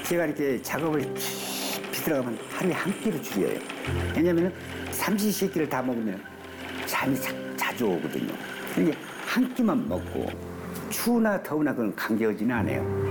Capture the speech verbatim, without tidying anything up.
제가 이렇게 작업을 깊이 들어가면 하루에 한 끼를 줄여요. 왜냐면은 삼시세끼를 다 먹으면 잠이 자, 자주 오거든요. 그러니까 한 끼만 먹고 추우나 더우나 그건 관계하지는 않아요.